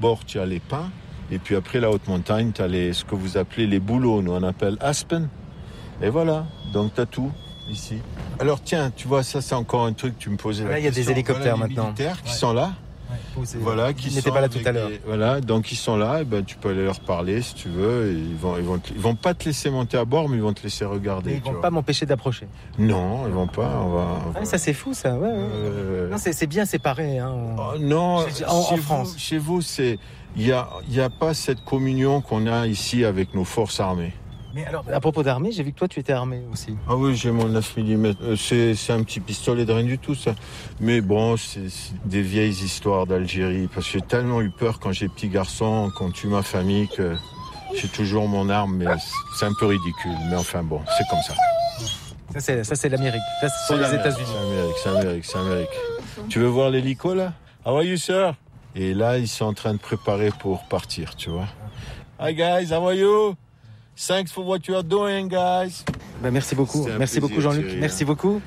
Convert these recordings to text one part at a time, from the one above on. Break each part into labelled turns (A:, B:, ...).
A: bord, tu as les pins. Et puis après la haute montagne, tu as ce que vous appelez les bouleaux. Nous, on appelle aspen. Et voilà, donc tu as tout ici. Alors tiens, tu vois, ça c'est encore un truc, tu me posais la question.
B: Là, il y a des hélicoptères
A: voilà,
B: maintenant.
A: Les militaires qui sont là. Voilà, qui
B: n'étaient pas là tout à l'heure.
A: Voilà, donc ils sont là, et ben tu peux aller leur parler si tu veux. Et ils vont pas te laisser monter à bord, mais ils vont te laisser regarder.
B: Mais ils vont pas m'empêcher d'approcher.
A: Non, ils vont pas.
B: Ça c'est fou ça. Ouais. Non, c'est bien séparé. Hein.
A: Non,
B: en France.
A: Chez vous, il y a pas cette communion qu'on a ici avec nos forces armées.
B: Mais alors, à propos d'armée, j'ai vu que toi, tu étais armé aussi.
A: Ah oui, j'ai mon 9 mm. C'est un petit pistolet de rien du tout, ça. Mais bon, c'est des vieilles histoires d'Algérie. Parce que j'ai tellement eu peur quand j'ai petit garçon, qu'on tue ma famille, que j'ai toujours mon arme. Mais c'est un peu ridicule. Mais enfin bon, c'est comme ça.
B: Ça, c'est l'Amérique. Ça, ce sont les États-Unis.
A: C'est Amérique. Tu veux voir l'hélico, là? How are you, sir? Et là, ils sont en train de préparer pour partir, tu vois. Hi, guys, how are you? Thanks for what you are doing, guys.
B: Merci beaucoup. Merci beaucoup, Jean-Luc. Thierry, merci beaucoup.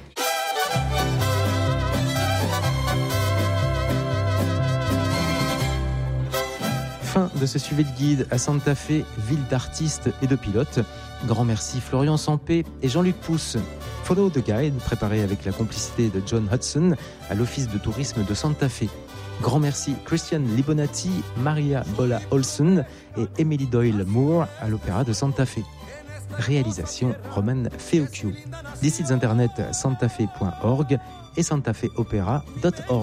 B: Fin de ce suivi de guide à Santa Fe, ville d'artistes et de pilotes. Grand merci Florian Sampé et Jean-Luc Pousse. Follow the Guide, préparé avec la complicité de John Hudson à l'Office de tourisme de Santa Fe. Grand merci Christian Libonati, Maria Bola Olsen et Emily Doyle Moore à l'Opéra de Santa Fe. Réalisation Roman Feocchio. Des sites internet santafe.org et santafeopera.org.